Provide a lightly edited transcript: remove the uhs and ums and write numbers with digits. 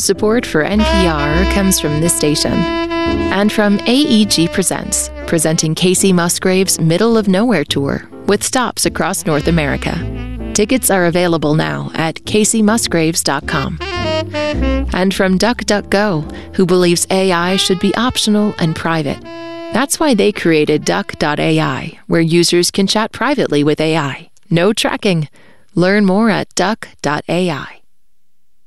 Support for NPR comes from this station and from AEG Presents, presenting Kacey Musgraves' Middle of Nowhere Tour with stops across North America. Tickets are available now at kaceymusgraves.com. And from DuckDuckGo, who believes AI should be optional and private. That's why they created Duck.ai, where users can chat privately with AI. No tracking. Learn more at Duck.ai.